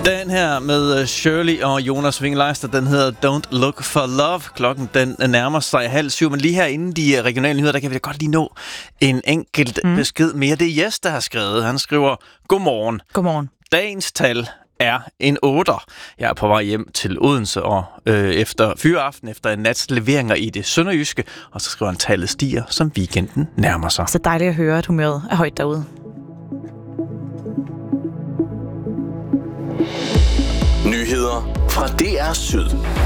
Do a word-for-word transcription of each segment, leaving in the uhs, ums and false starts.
Den her med Shirley og Jonas Winge-Leister, den hedder Don't Look for Love. Klokken den nærmer sig halv syv, men lige her inden de regionale nyheder, der kan vi da godt lige nå en enkelt mm. besked mere. Det er Jes, der har skrevet. Han skriver, godmorgen. Godmorgen. Dagens tal er en otter. Jeg er på vej hjem til Odense og øh, efter fyraften, efter en nats leveringer i det sønderjyske, og så skriver han, tallet stiger, som weekenden nærmer sig. Så dejligt at høre, at humøret er højt derude. Nyheder fra D R Syd.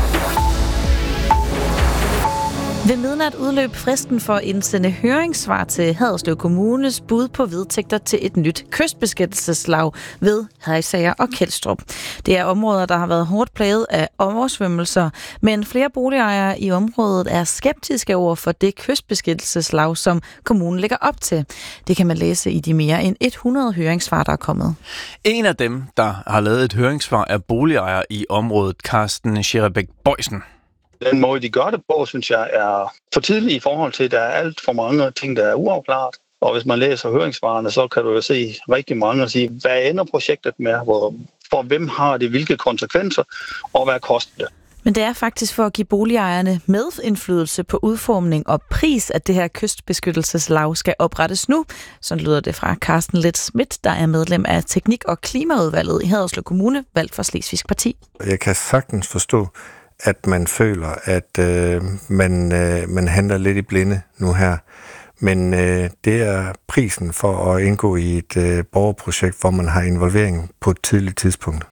Ved midnat udløb fristen for at indsende høringssvar til Haderslev Kommunes bud på vedtægter til et nyt kystbeskyttelseslag ved Hejsager og Kelstrup. Det er områder, der har været hårdt plaget af oversvømmelser, men flere boligejere i området er skeptiske over for det kystbeskyttelseslag, som kommunen lægger op til. Det kan man læse i de mere end hundrede høringssvar, der er kommet. En af dem, der har lavet et høringssvar, er boligejere i området, Carsten Scherebæk Bøjsen. Den måde, de gør det på, synes jeg, er for tidlig i forhold til, at der er alt for mange ting, der er uafklaret. Og hvis man læser høringssvarene, så kan du jo se rigtig mange og sige, hvad ender projektet med, hvor, for hvem har det, hvilke konsekvenser, og hvad koster det. Men det er faktisk for at give boligejerne medindflydelse på udformning og pris, at det her kystbeskyttelseslag skal oprettes nu. Sådan lyder det fra Carsten Let Schmidt, der er medlem af Teknik- og Klimaudvalget i Haderslev Kommune, valgt for Slesvigsk Parti. Jeg kan sagtens forstå, at man føler, at øh, man, øh, man handler lidt i blinde nu her. Men øh, det er prisen for at indgå i et øh, borgerprojekt, hvor man har involvering på et tidligt tidspunkt.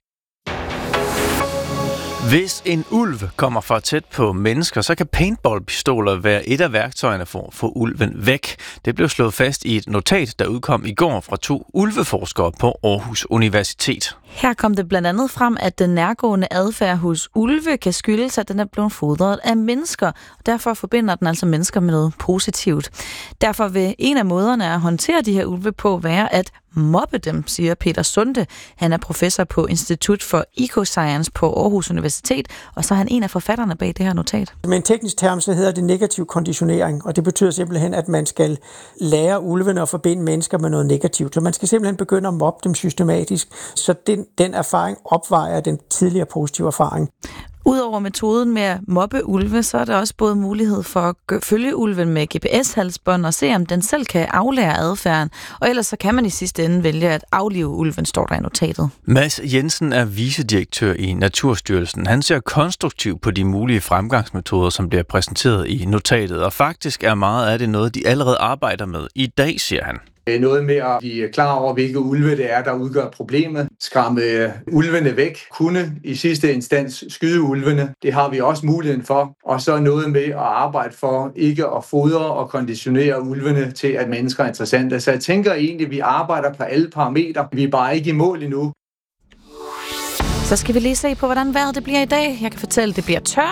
Hvis en ulv kommer for tæt på mennesker, så kan paintballpistoler være et af værktøjerne for at få ulven væk. Det blev slået fast i et notat, der udkom i går fra to ulveforskere på Aarhus Universitet. Her kom det blandt andet frem, at den nærgående adfærd hos ulve kan skyldes, at den er blevet fodret af mennesker. Og derfor forbinder den altså mennesker med noget positivt. Derfor vil en af måderne at håndtere de her ulve på være at mobbe dem, siger Peter Sunde. Han er professor på Institut for Ecoscience på Aarhus Universitet, og så er han en af forfatterne bag det her notat. Med en teknisk term, så hedder det negativ konditionering, og det betyder simpelthen, at man skal lære ulvene at forbinde mennesker med noget negativt. Så man skal simpelthen begynde at mobbe dem systematisk, så den, den erfaring opvejer den tidligere positive erfaring. Udover metoden med at mobbe ulve, så er der også både mulighed for at følge ulven med G P S-halsbånd og se, om den selv kan aflære adfærden. Og ellers så kan man i sidste ende vælge at aflive ulven, står der i notatet. Mads Jensen er vicedirektør i Naturstyrelsen. Han ser konstruktivt på de mulige fremgangsmetoder, som bliver præsenteret i notatet. Og faktisk er meget af det noget, de allerede arbejder med i dag, siger han. Noget med at blive klar over, hvilke ulve det er, der udgør problemet. Skræmme ulvene væk. Kunne i sidste instans skyde ulvene. Det har vi også muligheden for. Og så noget med at arbejde for ikke at fodre og konditionere ulvene til, at mennesker er interessante. Så jeg tænker egentlig, at vi arbejder på alle parametre. Vi er bare ikke i mål endnu. Så skal vi lige se på, hvordan vejret det bliver i dag. Jeg kan fortælle, at det bliver tørt.